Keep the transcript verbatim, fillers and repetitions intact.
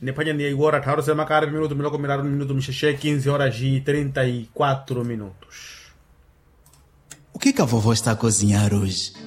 Nepanya ni agora taro sema cara minuto miloko mirar minuto mexer quinze horas e trinta e quatro minutos. O que que a vovó está a cozinhar hoje?